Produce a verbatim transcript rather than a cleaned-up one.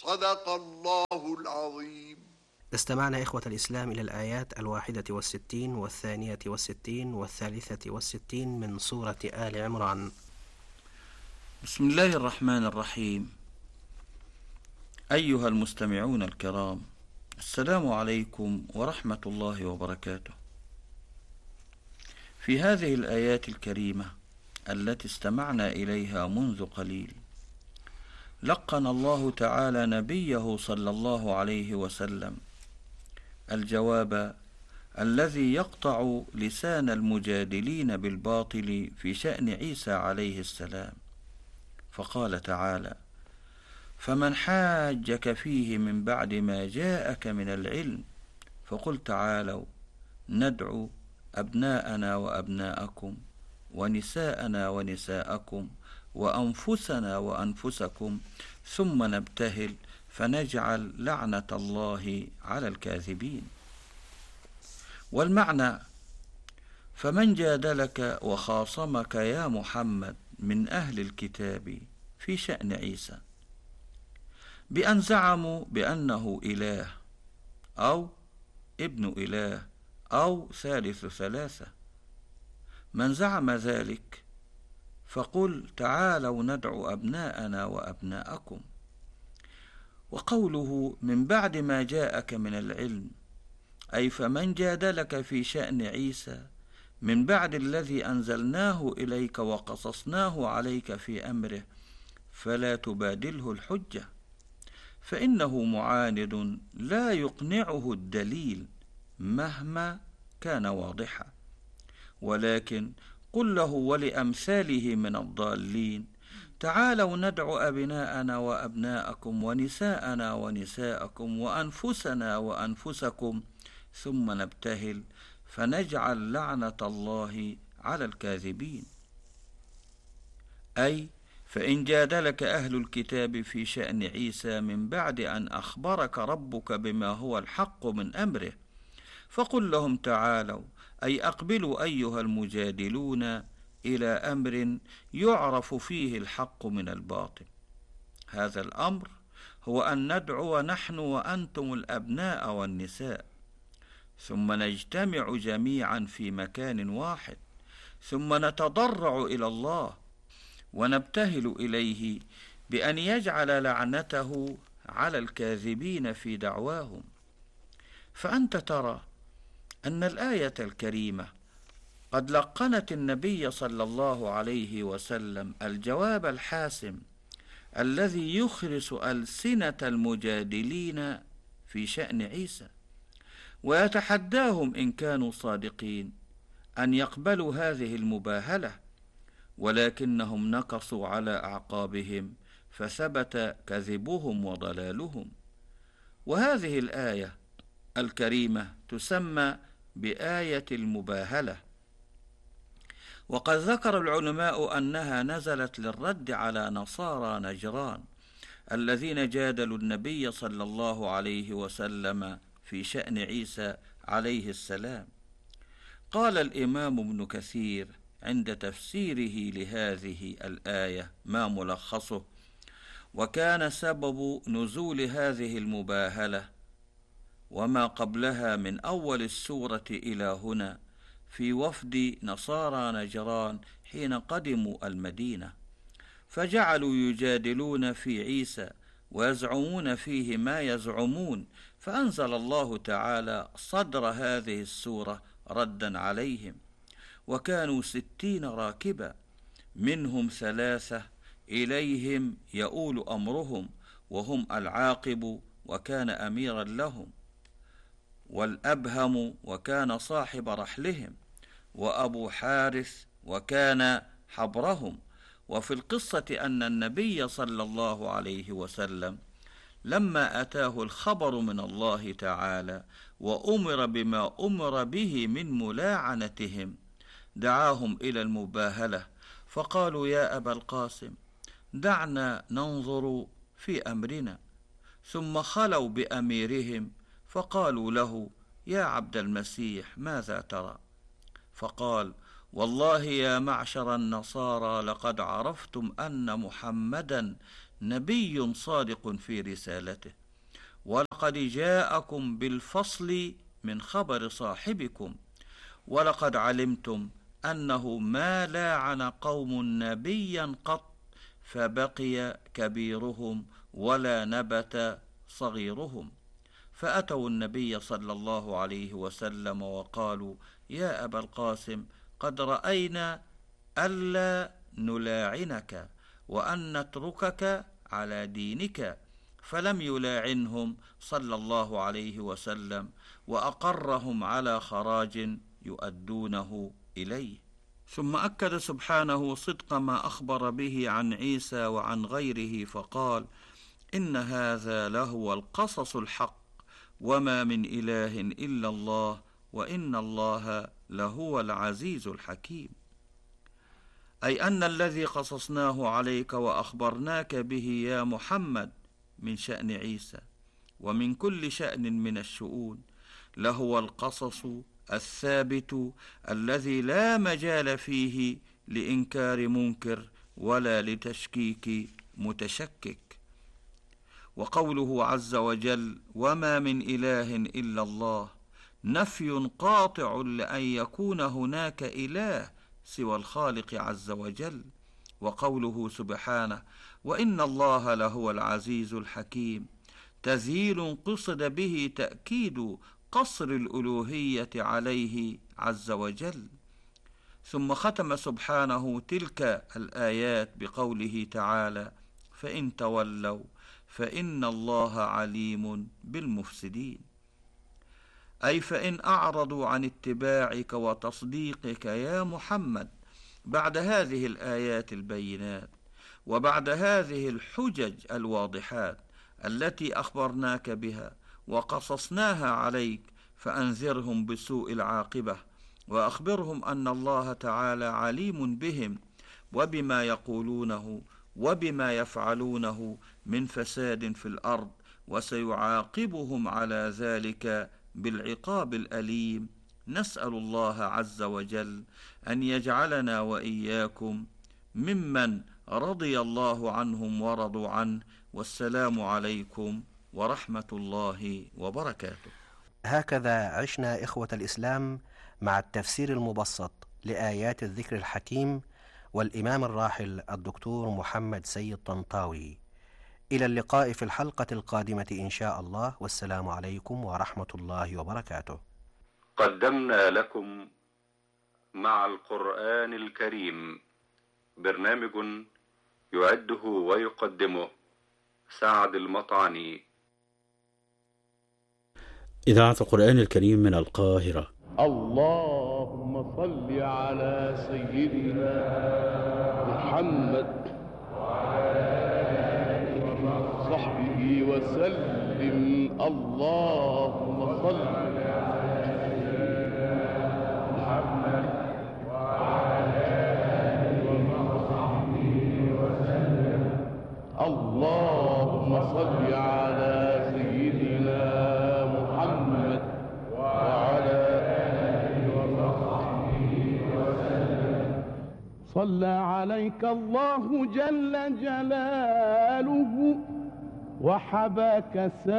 صدق الله العظيم. استمعنا إخوة الإسلام إلى الآيات الواحدة والستين والثانية والستين والثالثة والستين من سورة آل عمران. بسم الله الرحمن الرحيم. أيها المستمعون الكرام، السلام عليكم ورحمة الله وبركاته. في هذه الآيات الكريمة التي استمعنا إليها منذ قليل، لقن الله تعالى نبيه صلى الله عليه وسلم الجواب الذي يقطع لسان المجادلين بالباطل في شأن عيسى عليه السلام، فقال تعالى: فمن حاجك فيه من بعد ما جاءك من العلم فقل تعالوا ندعو أبناءنا وأبناءكم ونساءنا ونساءكم وأنفسنا وأنفسكم ثم نبتهل فنجعل لعنة الله على الكاذبين. والمعنى: فمن جادلك وخاصمك يا محمد من أهل الكتاب في شأن عيسى بأن زعموا بأنه إله أو ابن إله أو ثالث ثلاثة، من زعم ذلك فقل تعالوا ندعو أبناءنا وأبناءكم. وقوله من بعد ما جاءك من العلم، أي فمن جادلك في شأن عيسى من بعد الذي أنزلناه إليك وقصصناه عليك في أمره فلا تبادله الحجة، فإنه معاند لا يقنعه الدليل مهما كان واضحا، ولكن قل له ولأمثاله من الضالين تعالوا ندعو أبناءنا وأبناءكم ونساءنا ونساءكم وأنفسنا وأنفسكم ثم نبتهل فنجعل لعنة الله على الكاذبين. أي فإن جادلك أهل الكتاب في شأن عيسى من بعد أن أخبرك ربك بما هو الحق من أمره فقل لهم تعالوا، أي أقبلوا أيها المجادلون إلى أمر يعرف فيه الحق من الباطل. هذا الأمر هو أن ندعو نحن وأنتم الأبناء والنساء، ثم نجتمع جميعا في مكان واحد، ثم نتضرع إلى الله ونبتهل إليه بأن يجعل لعنته على الكاذبين في دعواهم. فأنت ترى أن الآية الكريمة قد لقنت النبي صلى الله عليه وسلم الجواب الحاسم الذي يخرس ألسنة المجادلين في شأن عيسى، ويتحداهم إن كانوا صادقين أن يقبلوا هذه المباهلة، ولكنهم نكصوا على أعقابهم فثبت كذبهم وضلالهم. وهذه الآية الكريمة تسمى بآية المباهلة، وقد ذكر العلماء أنها نزلت للرد على نصارى نجران الذين جادلوا النبي صلى الله عليه وسلم في شأن عيسى عليه السلام. قال الإمام ابن كثير عند تفسيره لهذه الآية ما ملخصه: وكان سبب نزول هذه المباهلة وما قبلها من أول السورة إلى هنا في وفد نصارى نجران حين قدموا المدينة، فجعلوا يجادلون في عيسى ويزعمون فيه ما يزعمون، فأنزل الله تعالى صدر هذه السورة ردا عليهم. وكانوا ستين راكبا، منهم ثلاثة إليهم يؤول أمرهم وهم العاقب وكان أميرا لهم، والأبهم وكان صاحب رحلهم، وأبو حارث وكان حبرهم. وفي القصة أن النبي صلى الله عليه وسلم لما أتاه الخبر من الله تعالى وأمر بما أمر به من ملاعنتهم دعاهم إلى المباهلة، فقالوا يا أبا القاسم دعنا ننظر في أمرنا، ثم خلوا بأميرهم فقالوا له يا عبد المسيح ماذا ترى؟ فقال والله يا معشر النصارى لقد عرفتم أن محمدا نبي صادق في رسالته، ولقد جاءكم بالفصل من خبر صاحبكم، ولقد علمتم أنه ما لاعن قوم نبيا قط فبقي كبيرهم ولا نبت صغيرهم. فأتوا النبي صلى الله عليه وسلم وقالوا: يا أبا القاسم، قد رأينا ألا نلاعنك وأن نتركك على دينك. فلم يلاعنهم صلى الله عليه وسلم، وأقرهم على خراج يؤدونه إليه. ثم أكد سبحانه صدق ما أخبر به عن عيسى وعن غيره فقال: إن هذا لهو القصص الحق، وما من إله إلا الله، وإن الله لهو العزيز الحكيم. أي أن الذي قصصناه عليك وأخبرناك به يا محمد من شأن عيسى ومن كل شأن من الشؤون لهو القصص الثابت الذي لا مجال فيه لإنكار منكر ولا لتشكيك متشكك. وقوله عز وجل: وما من إله إلا الله، نفي قاطع لأن يكون هناك إله سوى الخالق عز وجل. وقوله سبحانه: وإن الله لهو العزيز الحكيم، تذييل قصد به تأكيد قصر الألوهية عليه عز وجل. ثم ختم سبحانه تلك الآيات بقوله تعالى: فإن تولوا فإن الله عليم بالمفسدين. أي فإن أعرضوا عن اتباعك وتصديقك يا محمد بعد هذه الآيات البينات وبعد هذه الحجج الواضحات التي أخبرناك بها وقصصناها عليك، فأنذرهم بسوء العاقبة، وأخبرهم أن الله تعالى عليم بهم وبما يقولونه وبما يفعلونه من فساد في الأرض، وسيعاقبهم على ذلك بالعقاب الأليم. نسأل الله عز وجل أن يجعلنا وإياكم ممن رضي الله عنهم ورضوا عنه. والسلام عليكم ورحمة الله وبركاته. هكذا عشنا إخوة الإسلام مع التفسير المبسط لآيات الذكر الحكيم والإمام الراحل الدكتور محمد سيد طنطاوي. إلى اللقاء في الحلقة القادمة إن شاء الله، والسلام عليكم ورحمة الله وبركاته. قدمنا لكم مع القرآن الكريم برنامج يعده ويقدمه سعد المطعني. إذاعة القرآن الكريم من القاهرة. اللهم صل على سيدنا محمد وصحبه وسلم. اللهم صل على سيدنا محمد وصحبه وسلم. اللهم صل على سيدنا محمد وعلى آله وصحبه وسلم. صلى عليك الله جل جلاله وحباك